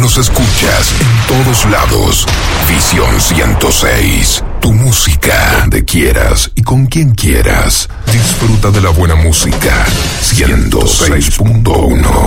nos escuchas en todos lados. Visión 106. Tu música, donde quieras y con quien quieras. Disfruta de la buena música. 106.1.